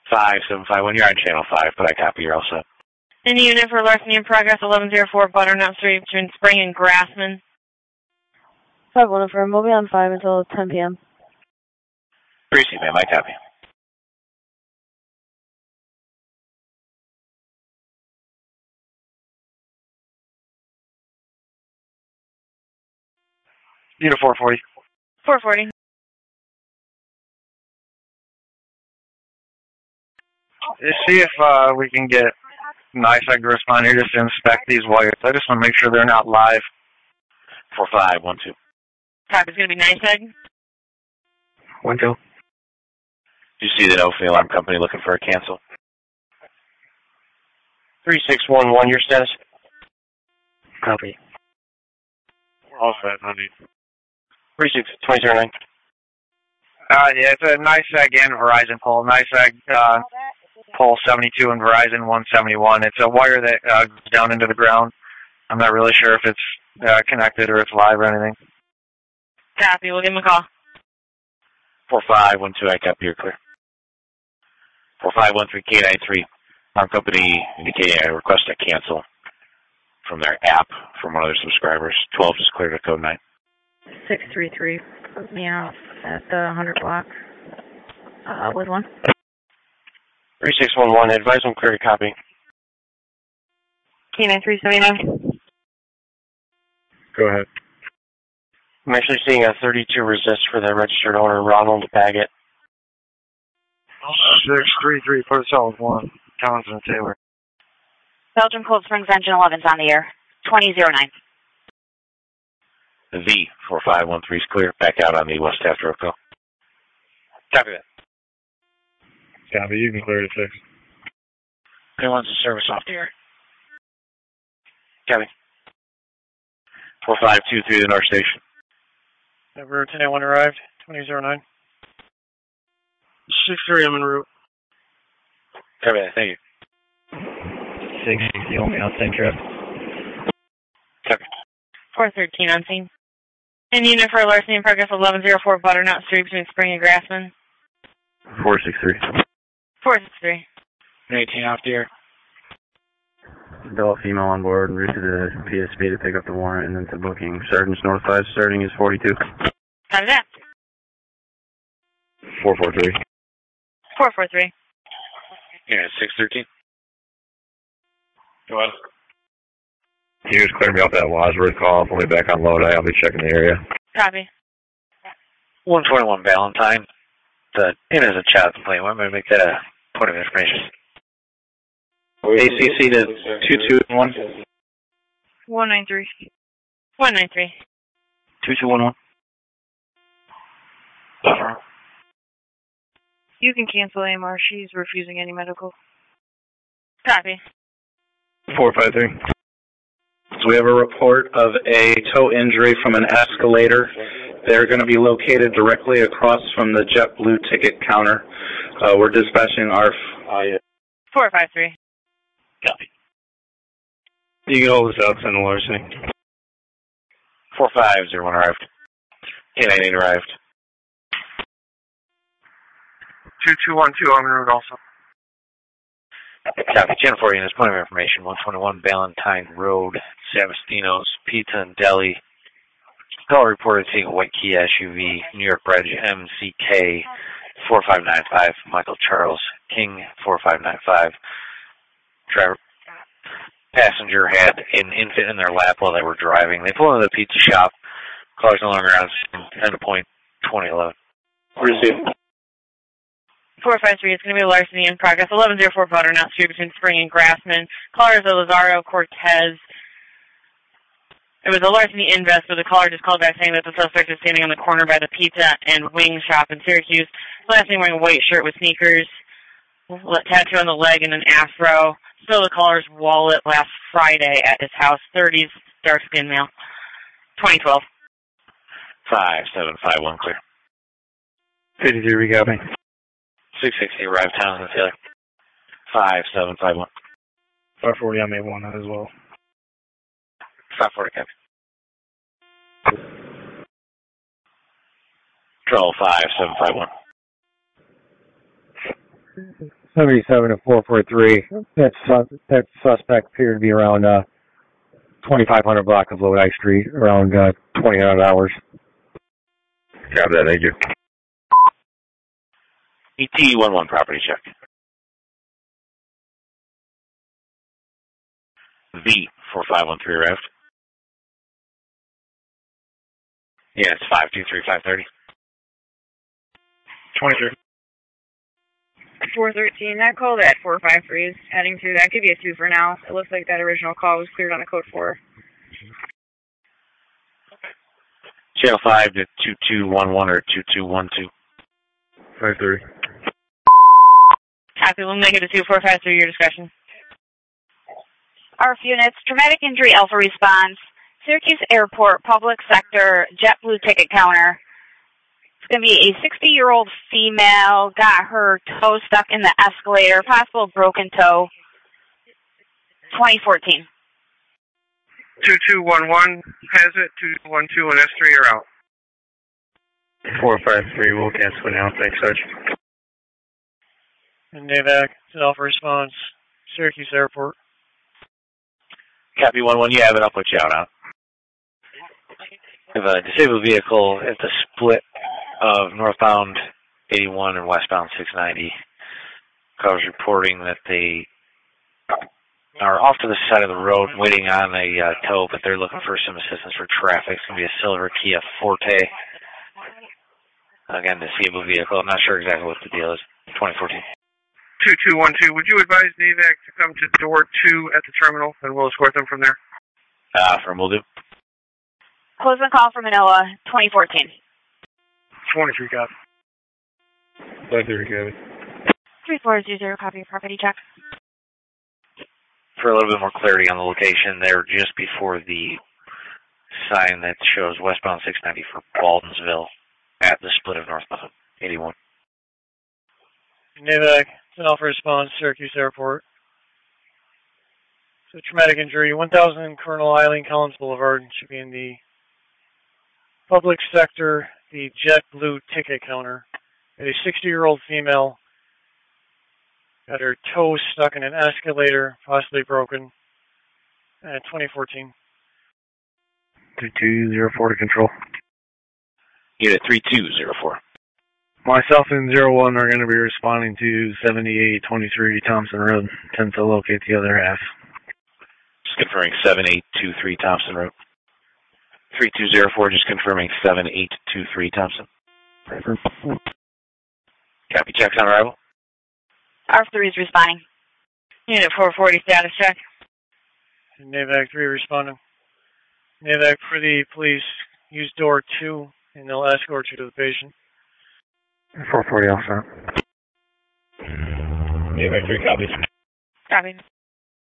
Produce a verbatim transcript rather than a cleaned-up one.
five seven five one, you're on channel five, but I copy, you're all set. In unit for larceny in progress, eleven oh four Butternut Street between Spring and Grassman. five one affirm, we'll be on five until ten p m Appreciate, ma'am, I copy. Unit four forty. four forty. See if uh, we can get NYSEG to respond here just to inspect these wires. I just want to make sure they're not live. four five one two. Copy, it's going to be NYSEG. one two. You see the no alarm company looking for a cancel? three six one one, your status? Copy. We're all set, honey. three six two zero nine. Uh, yeah, it's a NYSEG and Verizon pole. NYSEG uh, pole seventy-two and Verizon one seventy-one. It's a wire that uh, goes down into the ground. I'm not really sure if it's uh, connected or it's live or anything. Copy, we'll give him a call. four five one two, I copy, you're clear. four five one three K nine three. Alarm company indicating a request to cancel from their app from one of their subscribers. twelve is clear to code nine. six three three, put me off at the one hundred block uh, with one. three six one one, advise them clear to copy. K nine three seventy-nine. Go ahead. I'm actually seeing a thirty-two resist for the registered owner, Ronald Baggett. six three three, put us all with one. Townsend Taylor. Belgium Cold Springs Engine eleven's on the air. twenty oh nine. V four five one three is clear. Back out on the West Taft Road call. Copy that. Copy, you can clear to six. Who wants the service off the air? Copy. four five two three, the North Station. Number ten one arrived, twenty oh nine. six three, I'm en route. Copy that, thank you. six sixty, only out same trip. Copy. four thirteen on scene. In unit for larceny in progress, eleven oh four Butternut Street between Spring and Grassman. four six three. four six three. eighteen off the air. Adult female on board, route to the P S P to pick up the warrant and then to booking. Sergeant's notified, starting is forty-two. How's that? four four three. four four three. Yeah, six thirteen. Go ahead. Can you just clear me off that Wadsworth call? Pull me back on load. I'll be checking the area. Copy. one twenty-one Valentine. The in is a child complaint. Why am I make that a point of information? A C C to two two one. one nine three. one nine three. two two one one. You can cancel A M R. She's refusing any medical. Copy. four five three. So we have a report of a toe injury from an escalator. They're going to be located directly across from the JetBlue ticket counter. Uh, we're dispatching our... Uh, four five three. Copy. You can hold this out, send the larceny. four five zero one arrived. K nine eight arrived. two two one two, I'm en route also. Copy. Channel four units, point of information, one twenty-one Valentine Road, Savastino's Pizza and Deli. Call reported seeing a white Kia S U V, New York Reg M C K four five nine five, Michael Charles King four five nine five. Driver passenger had an infant in their lap while they were driving. They pulled into the pizza shop. Callers no longer on ten to point twenty eleven. Receive. four five three, it's going to be a larceny in progress. eleven oh four Butternut Street between Spring and Grassman. Caller is a Lazaro Cortez. It was a larceny invest, but the caller just called back saying that the suspect is standing on the corner by the pizza and wing shop in Syracuse. Last name wearing a white shirt with sneakers, tattoo on the leg, and an afro. Still the caller's wallet last Friday at his house. thirties, dark skin male. twenty twelve. five seven five one clear. fifty-three, we got me. six sixty arrived, Townsend Taylor. five seven five one. five forty, I made one as well. five forty, copy. Control five seven five one. seventy-seven to four four three. That, su- that suspect appeared to be around uh, twenty-five hundred block of Lodi Street, around uh, twenty hundred hours. Copy that, thank you. E T one one property check. V four five one three arrived. Yeah, it's five two three five thirty. twenty-three. four thirteen, that call at four five three is heading through. That could be a two for now. It looks like that original call was cleared on a code four. Channel five to two two one one or two two one two. five thirty. Copy, we'll make it a two four five three, your discretion. R F units, traumatic injury alpha response, Syracuse Airport, public sector, JetBlue ticket counter. It's going to be a sixty-year-old female, got her toe stuck in the escalator, possible broken toe, twenty fourteen. two two one one has it, two two one two and S three are out. four five three, we'll cancel it now. Thanks, Sarge. And NAVAC, it's an alpha response, Syracuse Airport. Copy one one, you have it, I'll put you out on. We have a disabled vehicle at the split of northbound eighty-one and westbound six ninety. Cars reporting that they are off to the side of the road waiting on a uh, tow, but they're looking for some assistance for traffic. It's going to be a silver Kia Forte. Again, disabled vehicle. I'm not sure exactly what the deal is. twenty fourteen. two two one two, would you advise NAVAC to come to door two at the terminal, and we'll escort them from there? Uh, from will do. Closing call from Manila, twenty fourteen. twenty-three, copy. five thirty, copy. three four zero zero, copy, property check. For a little bit more clarity on the location, they're just before the sign that shows westbound six ninety for Baldensville at the split of northbound eighty-one. NAVAC, it's an alpha response, Syracuse Airport. So traumatic injury, one thousand Colonel Eileen Collins Boulevard, should be in the public sector, the JetBlue ticket counter. A sixty-year-old female got her toe stuck in an escalator, possibly broken, at twenty fourteen. two two zero four to control. Unit three two zero four. Myself and zero one are going to be responding to seventy-eight twenty-three Thompson Road. Attempt to locate the other half. Just confirming seven eight two three Thompson Road. three two zero four, just confirming seven eight two three Thompson. Copy, checks on arrival. R F three is responding. Unit four forty, status check. And NAVAC three responding. NAVAC for the police, use door two, and they'll escort you to the patient. four forty also. NAVAC three, copy. Copy.